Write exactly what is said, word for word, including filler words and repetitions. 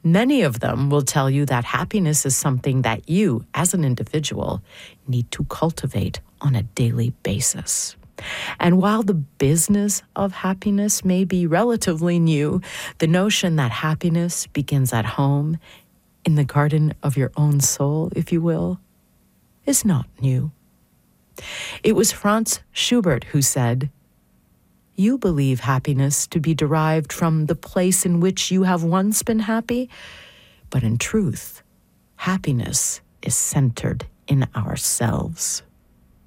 Many of them will tell you that happiness is something that you, as an individual, need to cultivate on a daily basis. And while the business of happiness may be relatively new, the notion that happiness begins at home, in the garden of your own soul, if you will, is not new. It was Franz Schubert who said, "You believe happiness to be derived from the place in which you have once been happy, but in truth, happiness is centered in ourselves."